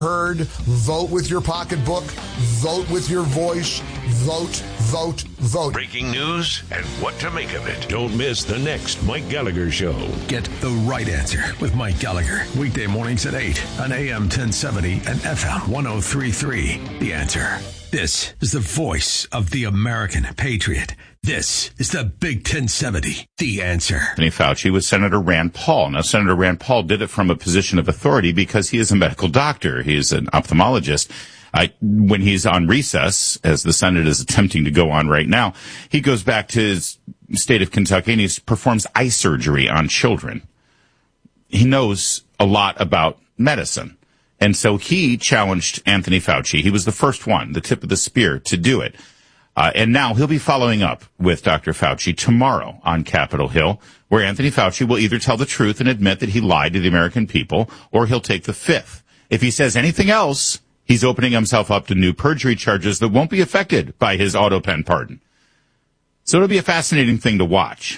Heard, vote with your pocketbook, vote with your voice, vote, vote, vote. Breaking news and what to make of it. Don't miss the next Mike Gallagher Show. Get the right answer with Mike Gallagher. Weekday mornings at 8 on AM 1070 and FM 103.3. The Answer. This is the voice of the American patriot. This is the Big 1070, The Answer. Anthony Fauci with Senator Rand Paul. Now, Senator Rand Paul did it from a position of authority because he is a medical doctor. He is an ophthalmologist. When he's on recess, as the Senate is attempting to go on right now, he goes back to his state of Kentucky and he performs eye surgery on children. He knows a lot about medicine. And so he challenged Anthony Fauci. He was the first one, the tip of the spear, to do it. And now he'll be following up with Dr. Fauci tomorrow on Capitol Hill, where Anthony Fauci will either tell the truth and admit that he lied to the American people, or he'll take the fifth. If he says anything else, he's opening himself up to new perjury charges that won't be affected by his auto pen pardon. So it'll be a fascinating thing to watch.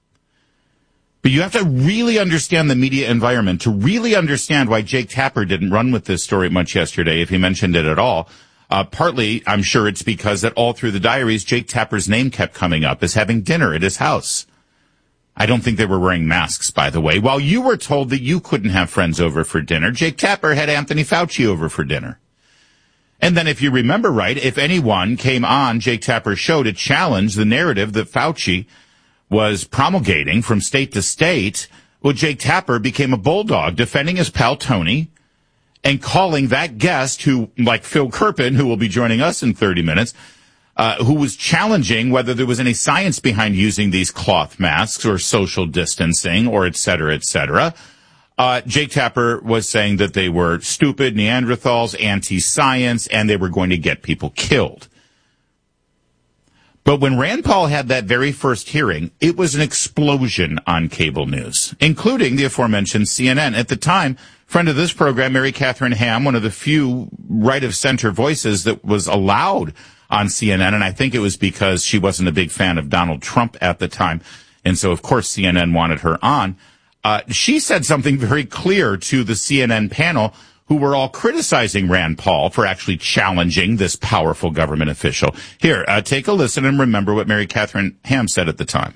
But you have to really understand the media environment to really understand why Jake Tapper didn't run with this story much yesterday, if he mentioned it at all. Partly, I'm sure it's because that all through the diaries, Jake Tapper's name kept coming up as having dinner at his house. I don't think they were wearing masks, by the way. While you were told that you couldn't have friends over for dinner, Jake Tapper had Anthony Fauci over for dinner. And then if you remember right, if anyone came on Jake Tapper's show to challenge the narrative that Fauci was promulgating from state to state, well, Jake Tapper became a bulldog, defending his pal Tony and calling that guest who, like Phil Kerpen, who will be joining us in 30 minutes, who was challenging whether there was any science behind using these cloth masks or social distancing or et cetera, et cetera. Jake Tapper was saying that they were stupid Neanderthals, anti-science, and they were going to get people killed. But when Rand Paul had that very first hearing, it was an explosion on cable news, including the aforementioned CNN. At the time, friend of this program, Mary Catherine Ham, one of the few right-of-center voices that was allowed on CNN, and I think it was because she wasn't a big fan of Donald Trump at the time, and so, of course, CNN wanted her on. She said something very clear to the CNN panel, who were all criticizing Rand Paul for actually challenging this powerful government official. Here, take a listen and remember what Mary Catherine Ham said at the time.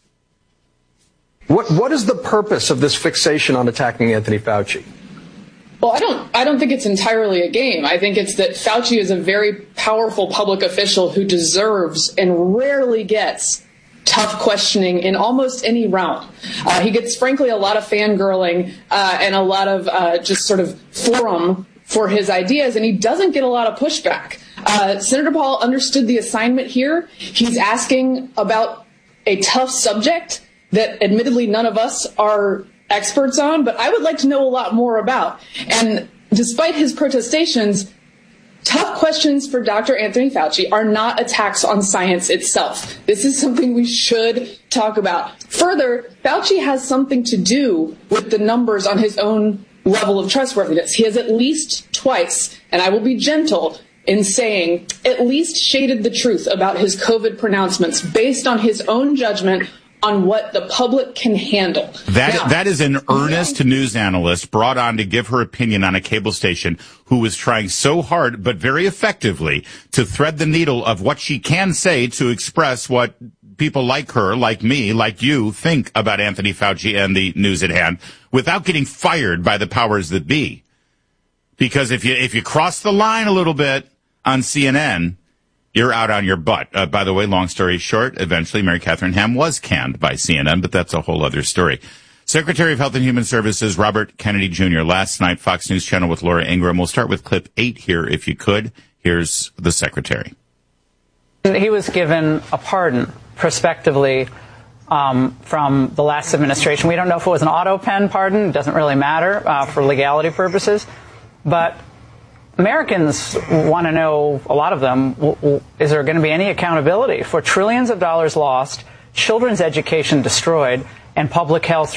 What is the purpose of this fixation on attacking Anthony Fauci? Well, I don't think it's entirely a game. I think it's that Fauci is a very powerful public official who deserves and rarely gets tough questioning in almost any realm. He gets, frankly, a lot of fangirling and a lot of just sort of forum for his ideas, and he doesn't get a lot of pushback. Senator Paul understood the assignment here. He's asking about a tough subject that admittedly none of us are experts on, but I would like to know a lot more about. And despite his protestations, tough questions for Dr. Anthony Fauci are not attacks on science itself. This is something we should talk about. Further, Fauci has something to do with the numbers on his own level of trustworthiness. He has at least twice, and I will be gentle in saying, at least shaded the truth about his COVID pronouncements based on his own judgment on what the public can handle. That is an earnest news analyst brought on to give her opinion on a cable station who was trying so hard, but very effectively, to thread the needle of what she can say to express what people like her, like me, like you, think about Anthony Fauci and the news at hand without getting fired by the powers that be. Because if you cross the line a little bit on CNN, you're out on your butt. By the way, long story short, eventually Mary Catherine Ham was canned by CNN, but that's a whole other story. Secretary of Health and Human Services Robert Kennedy Jr. last night, Fox News Channel with Laura Ingraham. We'll start with clip 8 here, if you could. Here's the secretary. He was given a pardon prospectively from the last administration. We don't know if it was an auto pen pardon. It doesn't really matter for legality purposes. But Americans want to know, a lot of them, is there going to be any accountability for trillions of dollars lost, children's education destroyed, and public health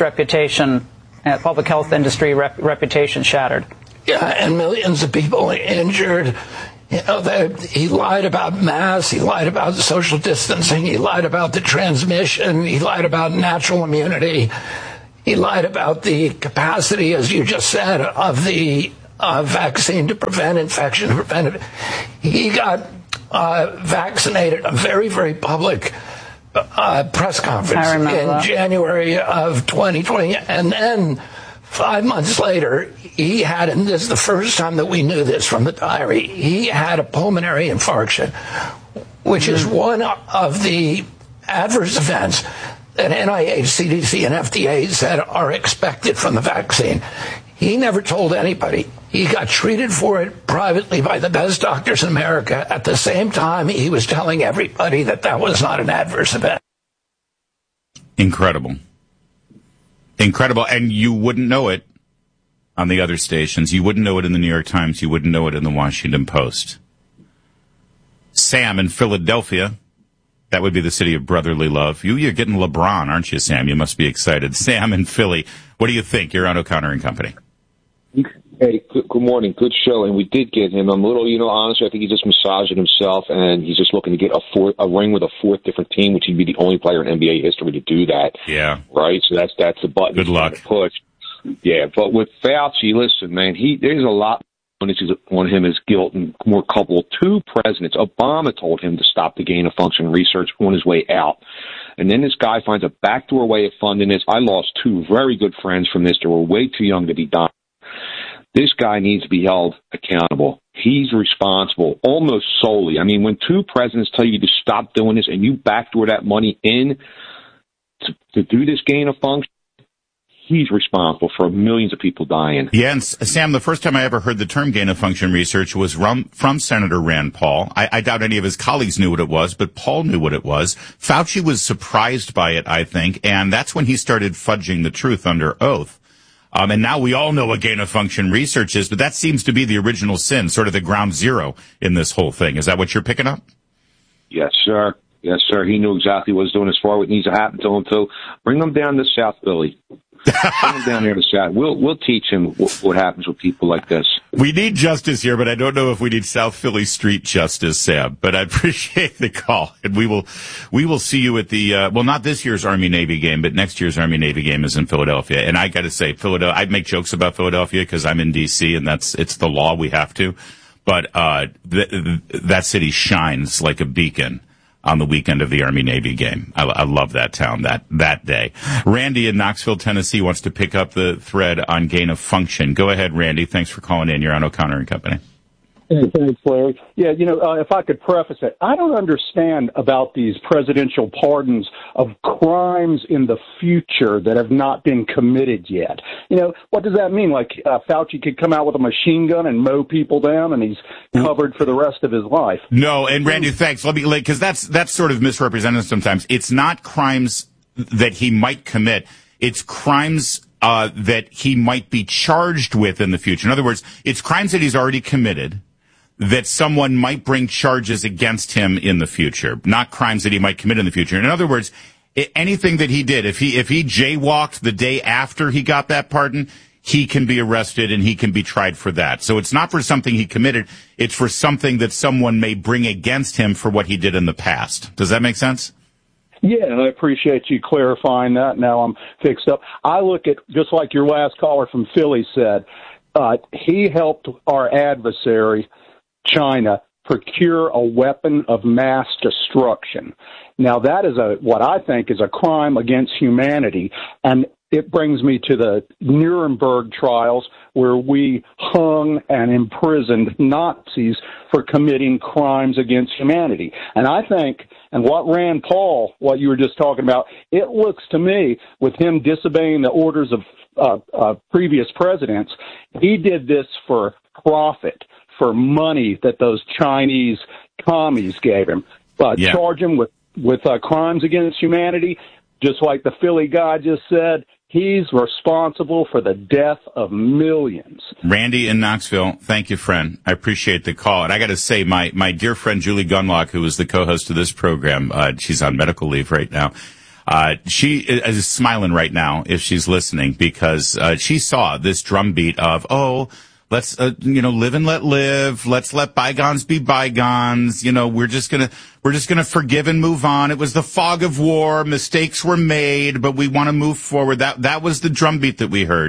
industry reputation shattered? Yeah, and millions of people injured. You know, he lied about masks, he lied about social distancing, he lied about the transmission, he lied about natural immunity, he lied about the capacity, as you just said, of the vaccine to prevent infection, he got vaccinated a very, very public press conference in January of 2020. And then 5 months later, he had, and this is the first time that we knew this from the diary, he had a pulmonary infarction, which is one of the adverse events that NIH, CDC, and FDA said are expected from the vaccine. He never told anybody. He got treated for it privately by the best doctors in America. At the same time, he was telling everybody that that was not an adverse event. Incredible. Incredible. And you wouldn't know it on the other stations. You wouldn't know it in the New York Times. You wouldn't know it in the Washington Post. Sam in Philadelphia. That would be the city of brotherly love. You're getting LeBron, aren't you, Sam? You must be excited. Sam in Philly. What do you think? You're on O'Connor and Company. Hey, good morning. Good show. And we did get him. I'm a little, honestly, I think he's just massaging himself, and he's just looking to get a ring with a fourth different team, which he'd be the only player in NBA history to do that. Yeah. Right? So that's the button. Good luck. To push. Yeah, but with Fauci, listen, man, there's a lot on him as guilt, and more coupled. 2 presidents. Obama told him to stop the gain of function research on his way out. And then this guy finds a backdoor way of funding this. I lost 2 very good friends from this. They were way too young to be done. This guy needs to be held accountable. He's responsible almost solely. I mean, when 2 presidents tell you to stop doing this and you backdoor that money in to do this gain of function, he's responsible for millions of people dying. Yeah, and Sam, the first time I ever heard the term gain of function research was from Senator Rand Paul. I doubt any of his colleagues knew what it was, but Paul knew what it was. Fauci was surprised by it, I think, and that's when he started fudging the truth under oath. And now we all know what gain of function research is, but that seems to be the original sin, sort of the ground zero in this whole thing. Is that what you're picking up? Yes, sir. Yes, sir. He knew exactly what he was doing as far as what needs to happen to him, too. Bring him down to South Philly. Bring him down here to South. We'll teach him what happens with people like this. We need justice here, but I don't know if we need South Philly street justice, Sam. But I appreciate the call, and we will see you at the not this year's Army-Navy game, but next year's Army-Navy game is in Philadelphia. And I got to say, Philadelphia. I make jokes about Philadelphia because I'm in D.C. and it's the law. We have to. But that city shines like a beacon on the weekend of the Army-Navy game. I love that town that day. Randy in Knoxville, Tennessee wants to pick up the thread on gain of function. Go ahead, Randy. Thanks for calling in. You're on O'Connor and Company. Hey, thanks, Larry. Yeah, if I could preface it, I don't understand about these presidential pardons of crimes in the future that have not been committed yet. What does that mean? Like Fauci could come out with a machine gun and mow people down, and he's covered for the rest of his life. No, and Randy, thanks. Let me, because that's sort of misrepresented sometimes. It's not crimes that he might commit. It's crimes that he might be charged with in the future. In other words, it's crimes that he's already committed that someone might bring charges against him in the future, not crimes that he might commit in the future. In other words, anything that he did, if he jaywalked the day after he got that pardon, he can be arrested and he can be tried for that. So it's not for something he committed, it's for something that someone may bring against him for what he did in the past. Does that make sense? Yeah, and I appreciate you clarifying that. Now I'm fixed up. I look at, just like your last caller from Philly said, he helped our adversary, China, procure a weapon of mass destruction. Now, that is what I think is a crime against humanity, and it brings me to the Nuremberg trials where we hung and imprisoned Nazis for committing crimes against humanity. And I think, and what Rand Paul, what you were just talking about, it looks to me, with him disobeying the orders of previous presidents, he did this for profit, for money that those Chinese commies gave him. Charge him with crimes against humanity, just like the Philly guy just said. He's responsible for the death of millions. Randy in Knoxville, thank you, friend. I appreciate the call. And I got to say, my dear friend Julie Gunlock, who is the co-host of this program, she's on medical leave right now. She is smiling right now if she's listening, because she saw this drumbeat of, let's, live and let live. Let's let bygones be bygones. We're just gonna forgive and move on. It was the fog of war. Mistakes were made, but we want to move forward. That was the drumbeat that we heard.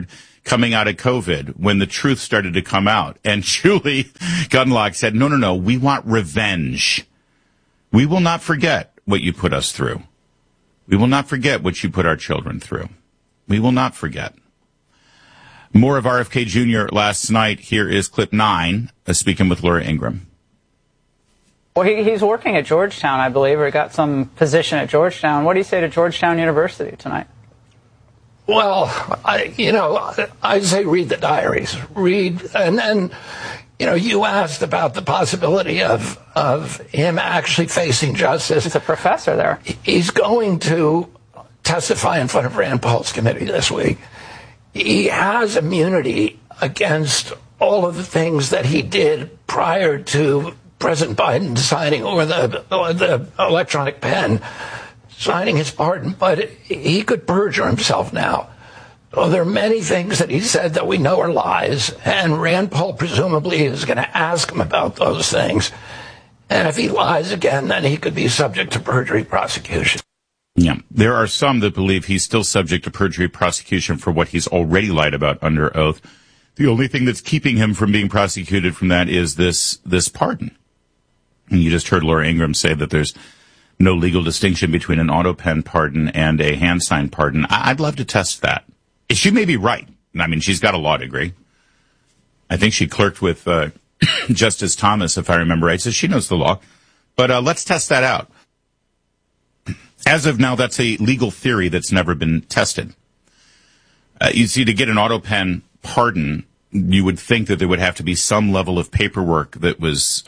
coming out of COVID when the truth started to come out. And Julie Gunlock said, no, we want revenge. We will not forget what you put us through. We will not forget what you put our children through. We will not forget. More of RFK Jr. last night. Here is clip 9, speaking with Laura Ingraham. Well, he's working at Georgetown, I believe, or he got some position at Georgetown. What do you say to Georgetown University tonight? Well, I say read the diaries. Read, and then, you asked about the possibility of him actually facing justice. He's a professor there. He's going to testify in front of Rand Paul's committee this week. He has immunity against all of the things that he did prior to President Biden signing, or the electronic pen signing his pardon, but he could perjure himself now. Well, there are many things that he said that we know are lies, and Rand Paul presumably is going to ask him about those things. And if he lies again, then he could be subject to perjury prosecution. Yeah, there are some that believe he's still subject to perjury prosecution for what he's already lied about under oath. The only thing that's keeping him from being prosecuted from that is this pardon. And you just heard Laura Ingraham say that there's no legal distinction between an auto pen pardon and a hand signed pardon. I'd love to test that. She may be right. I mean, she's got a law degree. I think she clerked with Justice Thomas, if I remember right, so she knows the law. But let's test that out. As of now, that's a legal theory that's never been tested. You see, to get an auto pen pardon, you would think that there would have to be some level of paperwork that was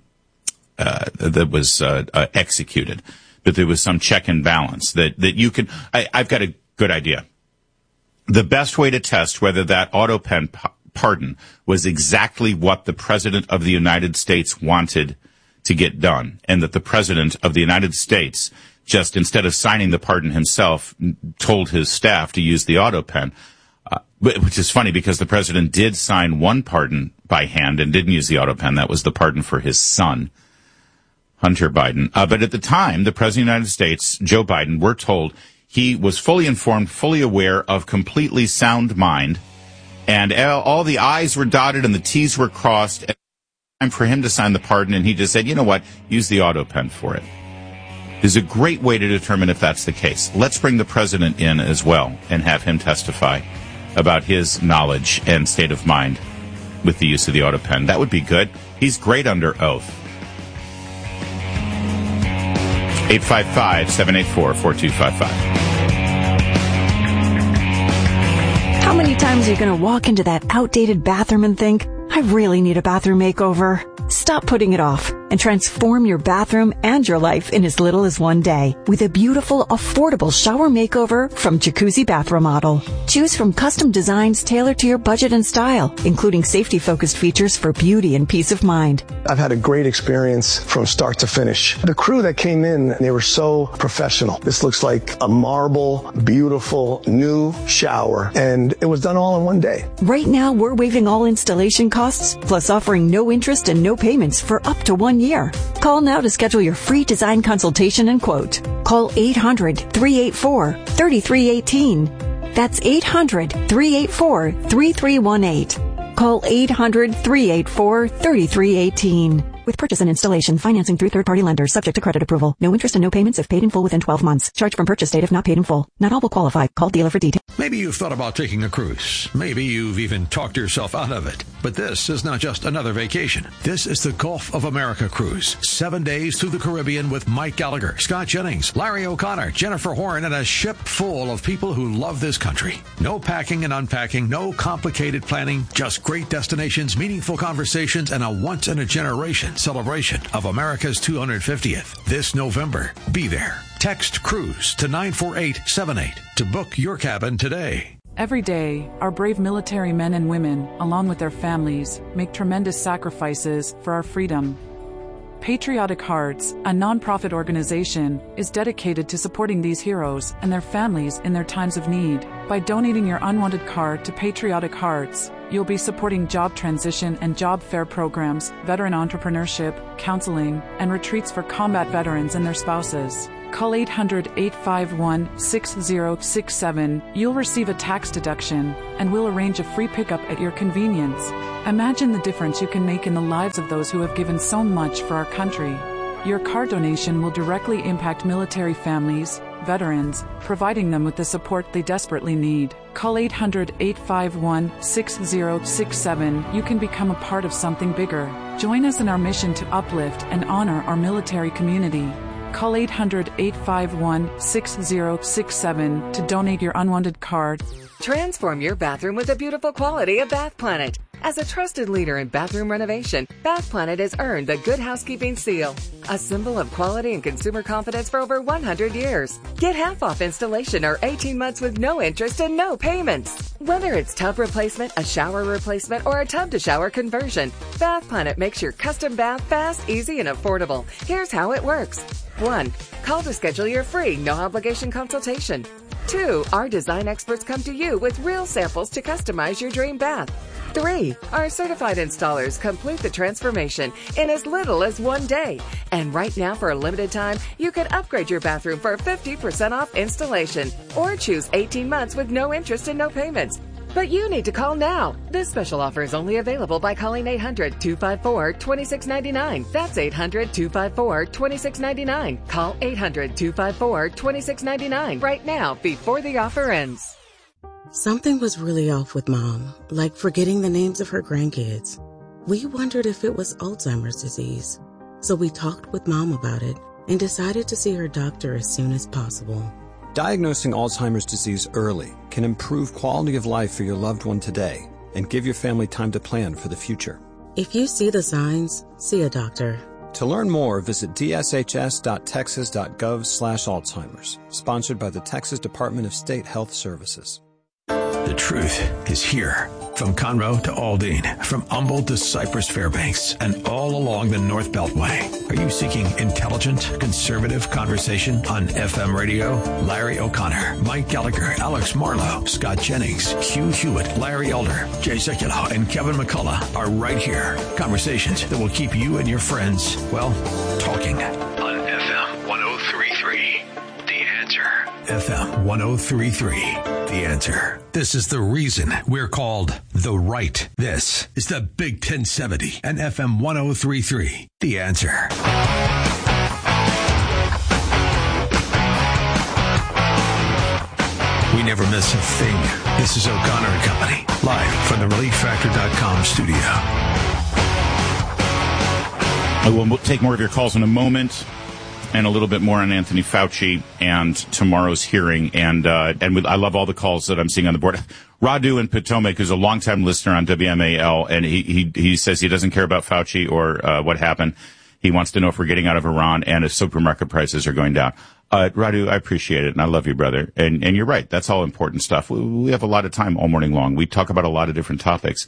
executed, that there was some check and balance that you could. I've got a good idea. The best way to test whether that auto pen pardon was exactly what the President of the United States wanted to get done, and that the President of the United States, just instead of signing the pardon himself, told his staff to use the auto pen, which is funny because the President did sign one pardon by hand and didn't use the auto pen. That was the pardon for his son, Hunter Biden. But at the time, the President of the United States, Joe Biden, we're told he was fully informed, fully aware, of completely sound mind, and all the I's were dotted and the T's were crossed. Time for him to sign the pardon, and he just said, you know what, use the auto pen for it. Is a great way to determine if that's the case. Let's bring the President in as well and have him testify about his knowledge and state of mind with the use of the auto pen. That would be good. He's great under oath. 855-784-4255. How many times are you going to walk into that outdated bathroom and think, I really need a bathroom makeover? Stop putting it off and transform your bathroom and your life in as little as one day with a beautiful, affordable shower makeover from Jacuzzi Bath Remodel. Choose from custom designs tailored to your budget and style, including safety-focused features for beauty and peace of mind. I've had a great experience from start to finish. The crew that came in, they were so professional. This looks like a marble, beautiful, new shower, and it was done all in one day. Right now, we're waiving all installation costs, plus offering no interest and no payments for up to 1 year. Call now to schedule your free design consultation and quote. Call 800-384-3318. That's 800-384-3318. Call 800-384-3318. With purchase and installation, financing through third-party lenders, subject to credit approval. No interest and no payments if paid in full within 12 months. Charge from purchase date if not paid in full. Not all will qualify. Call dealer for details. Maybe you've thought about taking a cruise. Maybe you've even talked yourself out of it. But this is not just another vacation. This is the Gulf of America cruise. 7 days through the Caribbean with Mike Gallagher, Scott Jennings, Larry O'Connor, Jennifer Horn, and a ship full of people who love this country. No packing and unpacking, no complicated planning, just great destinations, meaningful conversations, and a once-in-a-generation celebration of America's 250th. This November, be there. Text CRUISE to 94878 to book your cabin today. Every day, our brave military men and women, along with their families, make tremendous sacrifices for our freedom. Patriotic Hearts, a nonprofit organization, is dedicated to supporting these heroes and their families in their times of need. By donating your unwanted card to Patriotic Hearts, you'll be supporting job transition and job fair programs, veteran entrepreneurship, counseling, and retreats for combat veterans and their spouses. Call 800-851-6067. You'll receive a tax deduction, and we'll arrange a free pickup at your convenience. Imagine the difference you can make in the lives of those who have given so much for our country. Your car donation will directly impact military families, veterans, providing them with the support they desperately need. Call 800-851-6067. You can become a part of something bigger. Join us in our mission to uplift and honor our military community. Call 800-851-6067 to donate your unwanted card. Transform your bathroom with the beautiful quality of Bath Planet. As a trusted leader in bathroom renovation, Bath Planet has earned the Good Housekeeping seal, a symbol of quality and consumer confidence for over 100 years. Get half off installation or 18 months with no interest and no payments. Whether it's tub replacement, a shower replacement, or a tub-to-shower conversion, Bath Planet makes your custom bath fast, easy, and affordable. Here's how it works. 1. Call to schedule your free, no-obligation consultation. 2. Our design experts come to you with real samples to customize your dream bath. 3. Our certified installers complete the transformation in as little as 1 day. And right now, for a limited time, you can upgrade your bathroom for 50% off installation or choose 18 months with no interest and no payments. But you need to call now. This special offer is only available by calling 800-254-2699. That's 800-254-2699. Call 800-254-2699 right now before the offer ends. Something was really off with Mom, like forgetting the names of her grandkids. We wondered if it was Alzheimer's disease. So we talked with Mom about it and decided to see her doctor as soon as possible. Diagnosing Alzheimer's disease early can improve quality of life for your loved one today and give your family time to plan for the future. If you see the signs, see a doctor. To learn more, visit dshs.texas.gov/Alzheimer's. Sponsored by the Texas Department of State Health Services. The truth is here. From Conroe to Aldine, from Humboldt to Cypress Fairbanks, and all along the North Beltway. Are you seeking intelligent, conservative conversation on FM radio? Larry O'Connor, Mike Gallagher, Alex Marlowe, Scott Jennings, Hugh Hewitt, Larry Elder, Jay Sekulow, and Kevin McCullough are right here. Conversations that will keep you and your friends, well, talking. On FM 103.3, The Answer. FM 103.3. The Answer. This is the reason we're called The Right. This is the Big 1070 and FM 103.3. The Answer. We never miss a thing. This is O'Connor and Company, live from the ReliefFactor.com studio. We'll take more of your calls in a moment. And a little bit more on Anthony Fauci and tomorrow's hearing. And I love all the calls that I'm seeing on the board. Radu in Potomac, who's a longtime listener on WMAL, and he says he doesn't care about Fauci or what happened. He wants to know if we're getting out of Iran and if supermarket prices are going down. Radu, I appreciate it, and I love you, brother. And you're right. That's all important stuff. We have a lot of time all morning long. We talk about a lot of different topics.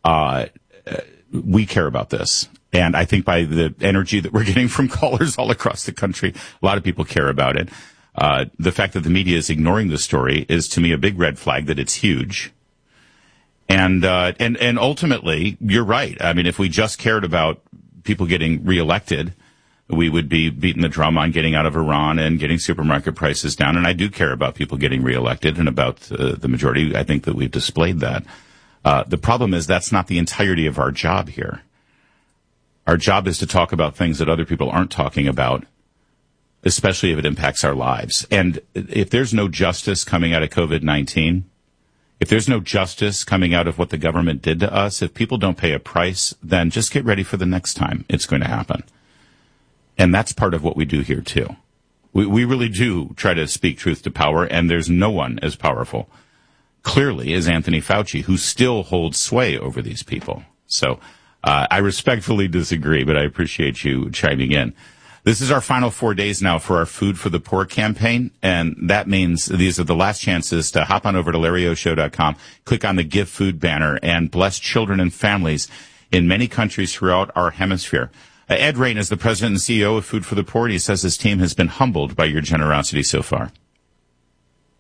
We care about this. And I think by the energy that we're getting from callers all across the country, a lot of people care about it. The fact that the media is ignoring the story is, to me, a big red flag that it's huge. And ultimately, you're right. I mean, if we just cared about people getting reelected, we would be beating the drum on getting out of Iran and getting supermarket prices down. And I do care about people getting reelected and about the majority. I think that we've displayed that. The problem is that's not the entirety of our job here. Our job is to talk about things that other people aren't talking about, especially if it impacts our lives. And if there's no justice coming out of COVID-19, if there's no justice coming out of what the government did to us, if people don't pay a price, then just get ready for the next time it's going to happen. And that's part of what we do here, too. We really do try to speak truth to power, and there's no one as powerful, clearly, as Anthony Fauci, who still holds sway over these people. So I respectfully disagree, but I appreciate you chiming in. This is our final 4 days now for our Food for the Poor campaign, and that means these are the last chances to hop on over to LarryOShow.com, click on the Give Food banner, and bless children and families in many countries throughout our hemisphere. Ed Rain is the president and CEO of Food for the Poor, and he says his team has been humbled by your generosity so far.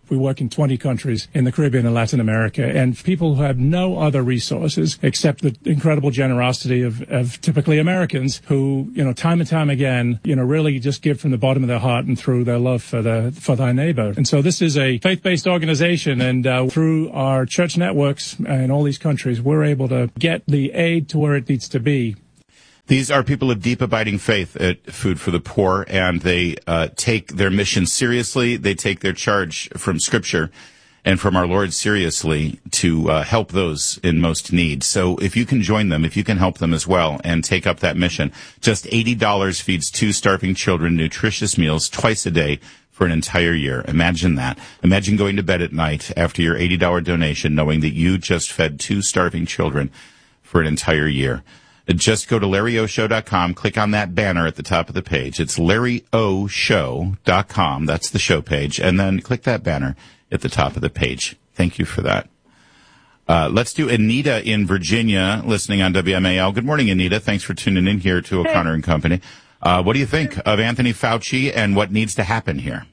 We work in 20 countries in the Caribbean and Latin America, and people who have no other resources except the incredible generosity of typically Americans who, time and time again, really just give from the bottom of their heart and through their love for thy neighbor. And so this is a faith-based organization, and through our church networks in all these countries, we're able to get the aid to where it needs to be. These are people of deep abiding faith at Food for the Poor, and they take their mission seriously. They take their charge from Scripture and from our Lord seriously to help those in most need. So if you can join them, if you can help them as well and take up that mission, just $80 feeds 2 starving children nutritious meals twice a day for an entire year. Imagine that. Imagine going to bed at night after your $80 donation knowing that you just fed 2 starving children for an entire year. Just go to LarryOShow.com, click on that banner at the top of the page. It's LarryOShow.com. That's the show page. And then click that banner at the top of the page. Thank you for that. Let's do Anita in Virginia, listening on WMAL. Good morning, Anita. Thanks for tuning in here to O'Connor and Company. What do you think of Anthony Fauci and what needs to happen here?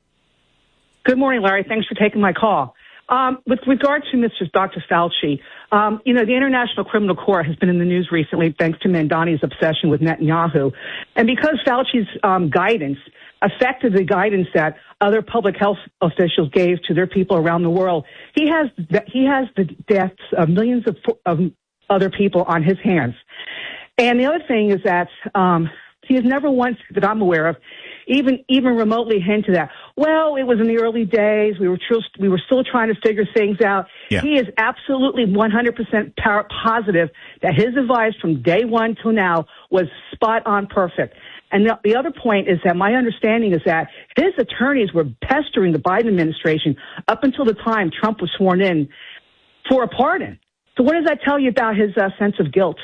Good morning, Larry. Thanks for taking my call. With regard to Dr. Fauci, the International Criminal Court has been in the news recently thanks to Mandani's obsession with Netanyahu. And because Fauci's guidance affected the guidance that other public health officials gave to their people around the world, he has the deaths of millions of other people on his hands. And the other thing is that he has never once, that I'm aware of, even remotely hinted at, well, it was in the early days. We were still trying to figure things out. Yeah. He is absolutely 100% positive that his advice from day one till now was spot on perfect. And the other point is that my understanding is that his attorneys were pestering the Biden administration up until the time Trump was sworn in for a pardon. So what does that tell you about his sense of guilt?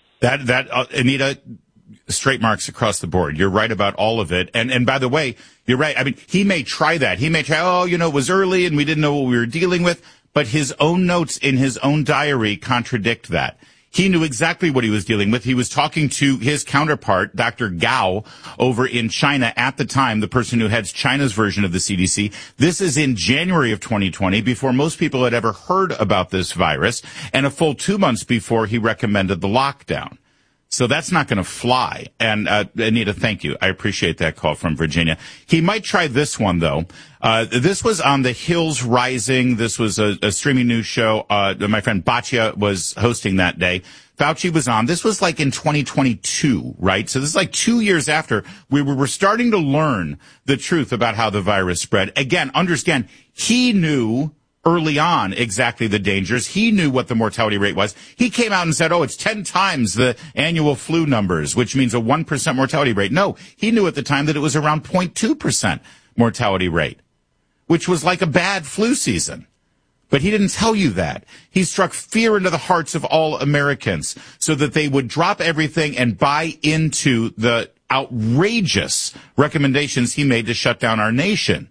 Anita, straight marks across the board. You're right about all of it. And by the way, you're right. I mean, he may try that. He may try, it was early and we didn't know what we were dealing with. But his own notes in his own diary contradict that. He knew exactly what he was dealing with. He was talking to his counterpart, Dr. Gao, over in China at the time, the person who heads China's version of the CDC. This is in January of 2020, before most people had ever heard about this virus, and a full 2 months before he recommended the lockdown. So that's not going to fly. And Anita, thank you. I appreciate that call from Virginia. He might try this one, though. This was on The Hills Rising. This was a streaming news show. My friend Batya was hosting that day. Fauci was on. This was like in 2022, right? So this is like 2 years after we were starting to learn the truth about how the virus spread. Again, understand, he knew early on exactly the dangers. He knew what the mortality rate was. He came out and said, it's 10 times the annual flu numbers, which means a 1% mortality rate. No, he knew at the time that it was around 0.2% mortality rate, which was like a bad flu season. But he didn't tell you that. He struck fear into the hearts of all Americans so that they would drop everything and buy into the outrageous recommendations he made to shut down our nation.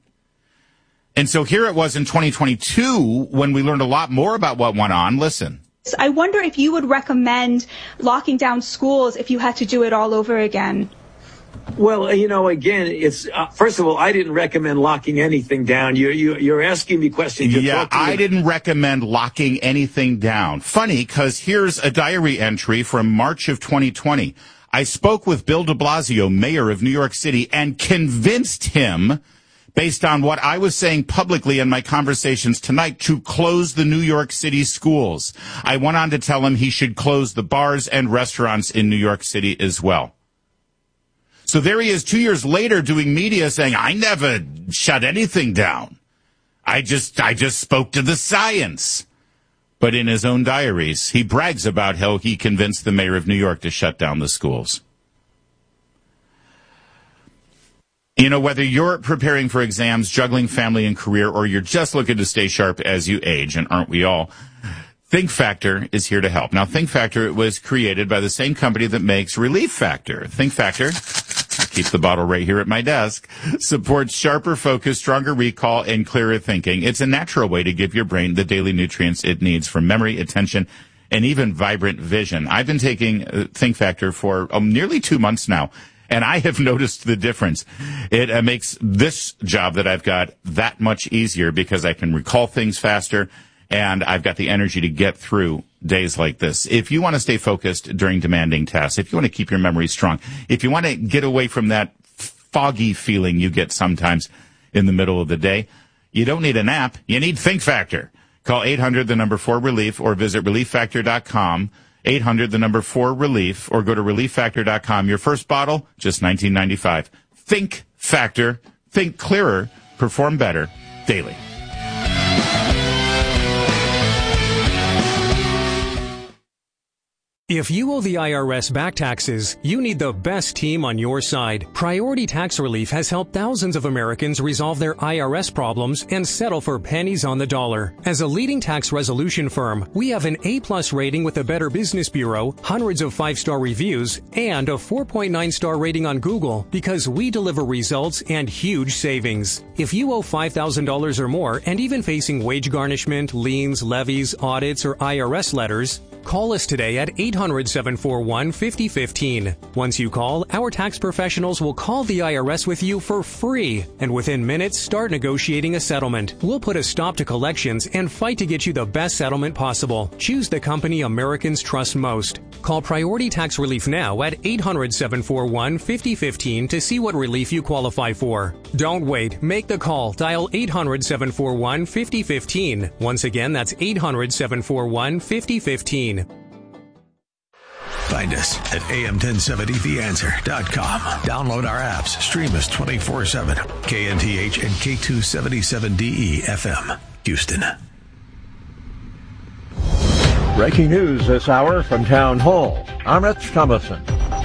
And so here it was in 2022 when we learned a lot more about what went on. Listen. I wonder if you would recommend locking down schools if you had to do it all over again. Well, again, it's first of all, I didn't recommend locking anything down. You're asking me questions. I didn't recommend locking anything down. Funny, because here's a diary entry from March of 2020. I spoke with Bill de Blasio, mayor of New York City, and convinced him, based on what I was saying publicly in my conversations tonight, to close the New York City schools. I went on to tell him he should close the bars and restaurants in New York City as well. So there he is 2 years later doing media saying, I never shut anything down. I just spoke to the science. But in his own diaries, he brags about how he convinced the mayor of New York to shut down the schools. Whether you're preparing for exams, juggling family and career, or you're just looking to stay sharp as you age, and aren't we all, Think Factor is here to help. Now, Think Factor was created by the same company that makes Relief Factor. Think Factor, I keep the bottle right here at my desk, supports sharper focus, stronger recall, and clearer thinking. It's a natural way to give your brain the daily nutrients it needs for memory, attention, and even vibrant vision. I've been taking Think Factor for nearly 2 months now. And I have noticed the difference. It makes this job that I've got that much easier because I can recall things faster and I've got the energy to get through days like this. If you want to stay focused during demanding tasks, if you want to keep your memory strong, if you want to get away from that foggy feeling you get sometimes in the middle of the day, you don't need an app. You need Think Factor. Call 800-4RELIEF or visit ReliefFactor.com. 800-4RELIEF or go to ReliefFactor.com. Your first bottle, just $19.95. Think Factor. Think clearer. Perform better. Daily. If you owe the IRS back taxes, you need the best team on your side. Priority Tax Relief has helped thousands of Americans resolve their IRS problems and settle for pennies on the dollar. As a leading tax resolution firm, we have an A+ rating with the Better Business Bureau, hundreds of 5-star reviews, and a 4.9-star rating on Google because we deliver results and huge savings. If you owe $5,000 or more and even facing wage garnishment, liens, levies, audits, or IRS letters, call us today at 800-741-5015. Once you call, our tax professionals will call the IRS with you for free, and within minutes start negotiating a settlement. We'll put a stop to collections and fight to get you the best settlement possible. Choose the company Americans trust most. Call Priority Tax Relief now at 800-741-5015 to see what relief you qualify for. Don't wait. Make the call. Dial 800-741-5015. Once again, that's 800-741-5015. Find us at am1070theanswer.com. Download our apps. Stream us 24/7. KNTH and K277DE FM, Houston. Breaking news this hour from Town Hall. I'm Rich Thomason.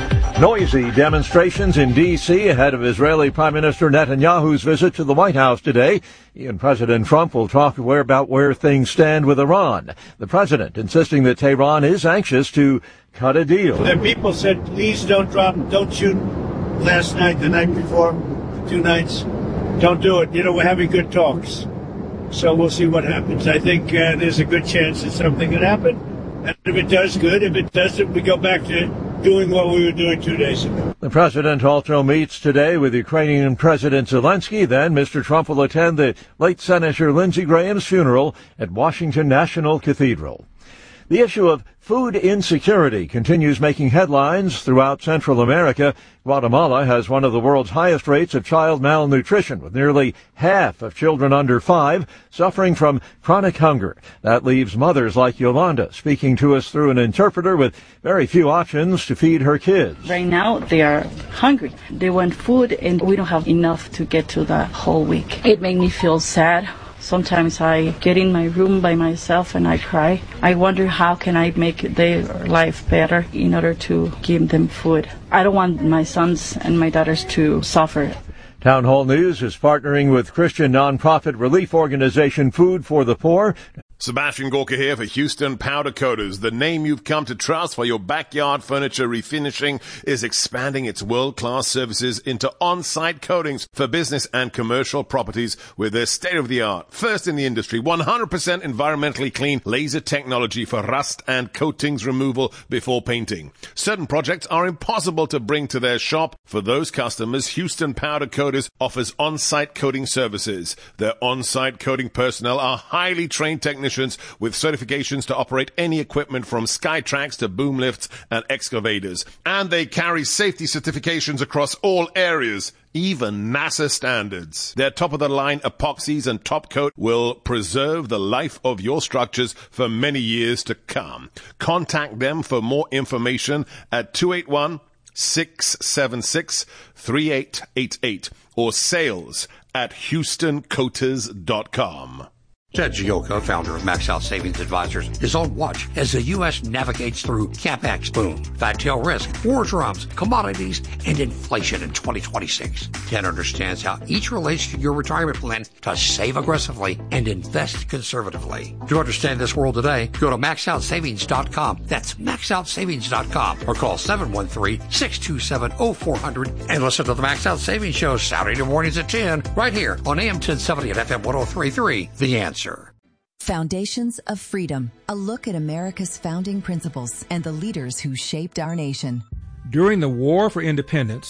Noisy demonstrations in D.C. ahead of Israeli Prime Minister Netanyahu's visit to the White House today. He and President Trump will talk about where things stand with Iran. The president insisting that Tehran is anxious to cut a deal. The people said, please don't shoot last night, the night before, 2 nights. Don't do it. We're having good talks. So we'll see what happens. I think there's a good chance that something could happen. And if it does, good. If it doesn't, we go back to doing what we were doing 2 days ago. The president also meets today with Ukrainian President Zelensky. Then Mr. Trump will attend the late Senator Lindsey Graham's funeral at Washington National Cathedral. The issue of food insecurity continues making headlines throughout Central America. Guatemala has one of the world's highest rates of child malnutrition, with nearly half of children under 5 suffering from chronic hunger. That leaves mothers like Yolanda speaking to us through an interpreter with very few options to feed her kids. Right now, they are hungry. They want food, and we don't have enough to get to the whole week. It made me feel sad. Sometimes I get in my room by myself and I cry. I wonder how can I make their life better in order to give them food. I don't want my sons and my daughters to suffer. Town Hall News is partnering with Christian nonprofit relief organization Food for the Poor. Sebastian Gorka here for Houston Powder Coaters. The name you've come to trust for your backyard furniture refinishing is expanding its world-class services into on-site coatings for business and commercial properties with their state-of-the-art, first in the industry, 100% environmentally clean laser technology for rust and coatings removal before painting. Certain projects are impossible to bring to their shop. For those customers, Houston Powder Coaters offers on-site coating services. Their on-site coating personnel are highly trained technicians with certifications to operate any equipment from Skytrax to boom lifts and excavators. And they carry safety certifications across all areas, even NASA standards. Their top-of-the-line epoxies and top coat will preserve the life of your structures for many years to come. Contact them for more information at 281-676-3888 or sales@HoustonCoaters.com. Ted Gioka, founder of Max Out Savings Advisors, is on watch as the U.S. navigates through CapEx boom, fat tail risk, war drums, commodities, and inflation in 2026. Ted understands how each relates to your retirement plan to save aggressively and invest conservatively. To understand this world today, go to MaxOutSavings.com. That's MaxOutSavings.com or call 713-627-0400 and listen to the Max Out Savings Show Saturday mornings at 10 right here on AM 1070 and FM 103.3. The Answer. Foundations of Freedom, a look at America's founding principles and the leaders who shaped our nation. During the War for Independence,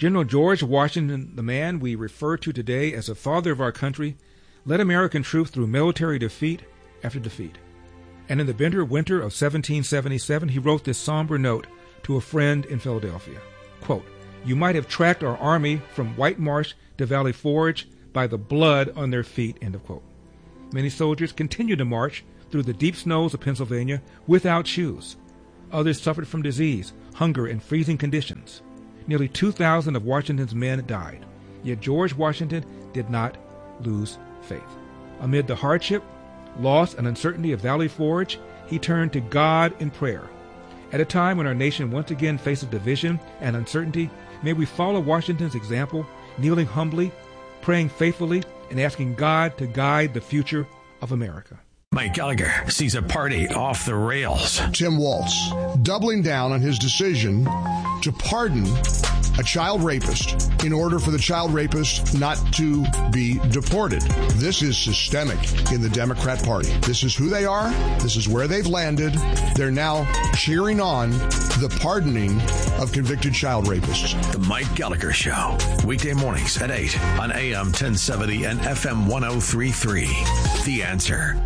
General George Washington, the man we refer to today as the father of our country, led American troops through military defeat after defeat. And in the bitter winter of 1777, he wrote this somber note to a friend in Philadelphia. Quote, "You might have tracked our army from White Marsh to Valley Forge by the blood on their feet," end of quote. Many soldiers continued to march through the deep snows of Pennsylvania without shoes. Others suffered from disease, hunger, and freezing conditions. Nearly 2,000 of Washington's men died. Yet George Washington did not lose faith. Amid the hardship, loss, and uncertainty of Valley Forge, he turned to God in prayer. At a time when our nation once again faces division and uncertainty, may we follow Washington's example, kneeling humbly, praying faithfully, and asking God to guide the future of America. Mike Gallagher sees a party off the rails. Tim Walz doubling down on his decision to pardon a child rapist in order for the child rapist not to be deported. This is systemic in the Democrat Party. This is who they are. This is where they've landed. They're now cheering on the pardoning of convicted child rapists. The Mike Gallagher Show, weekday mornings at 8 on AM 1070 and FM 103.3. The Answer.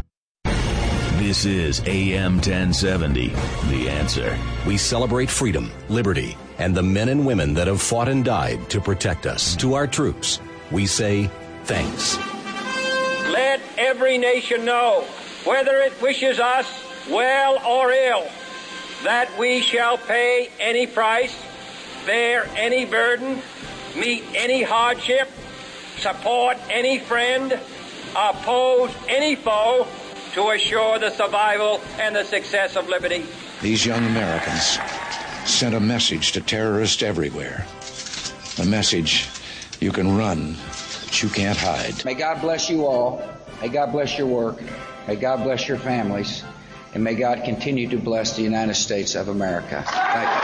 This is AM 1070, The Answer. We celebrate freedom, liberty, and the men and women that have fought and died to protect us. To our troops, we say thanks. Let every nation know, whether it wishes us well or ill, that we shall pay any price, bear any burden, meet any hardship, support any friend, oppose any foe, to assure the survival and the success of liberty. These young Americans sent a message to terrorists everywhere. A message you can run, but you can't hide. May God bless you all. May God bless your work. May God bless your families. And may God continue to bless the United States of America. Thank you.